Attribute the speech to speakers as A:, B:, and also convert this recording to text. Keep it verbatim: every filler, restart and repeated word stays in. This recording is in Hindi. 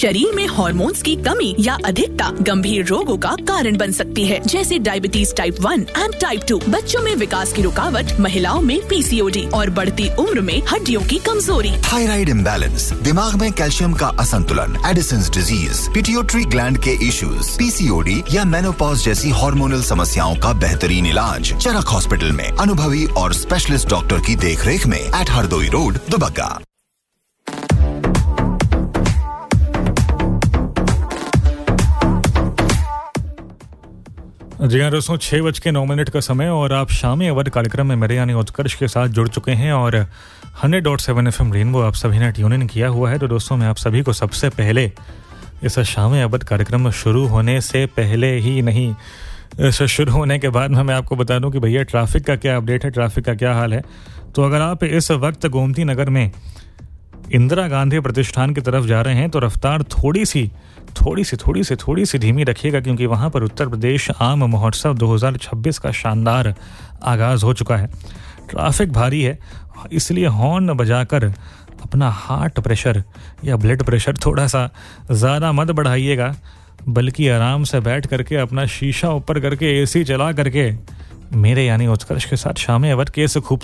A: शरीर में हॉर्मोन्स की कमी या अधिकता गंभीर रोगों का कारण बन सकती है, जैसे diabetes type one and type two, बच्चों में विकास की रुकावट, महिलाओं में पीसीओडी और बढ़ती उम्र में हड्डियों की कमजोरी।
B: थायराइड इम्बैलेंस, दिमाग में कैल्शियम का असंतुलन, एडिसन्स डिजीज, पिट्यूटरी ग्लैंड के इश्यूज, पीसीओडी या मेनोपॉज जैसी हार्मोनल समस्याओं का बेहतरीन इलाज चरक हॉस्पिटल में अनुभवी और स्पेशलिस्ट डॉक्टर की देखरेख में एट हरदोई रोड, दुबग्गा।
C: जी हाँ दोस्तों, छः बज के नौ मिनट का समय और आप शामी अवध कार्यक्रम में मेरे यानी उत्कर्ष के साथ जुड़ चुके हैं और hundred dot seven F M rainbow आप सभी ने ट्यून इन किया हुआ है। तो दोस्तों, मैं आप सभी को सबसे पहले इस शामी अवध कार्यक्रम शुरू होने से पहले ही नहीं, इस शुरू होने के बाद में मैं आपको बता दूं कि भैया ट्रैफिक का क्या अपडेट है, ट्रैफिक का क्या हाल है। तो अगर आप इस वक्त गोमती नगर में इंदिरा गांधी प्रतिष्ठान की तरफ जा रहे हैं तो रफ्तार थोड़ी सी थोड़ी सी थोड़ी सी थोड़ी सी धीमी रखिएगा, क्योंकि वहाँ पर उत्तर प्रदेश आम महोत्सव दो हज़ार छब्बीस का शानदार आगाज़ हो चुका है। ट्रैफिक भारी है, इसलिए हॉर्न बजाकर अपना हार्ट प्रेशर या ब्लड प्रेशर थोड़ा सा ज़्यादा मत बढ़ाइएगा, बल्कि आराम से बैठ करके अपना शीशा ऊपर करके एसी चला करके मेरे यानी उत्कर्ष के साथ शाम अवध के इस खूब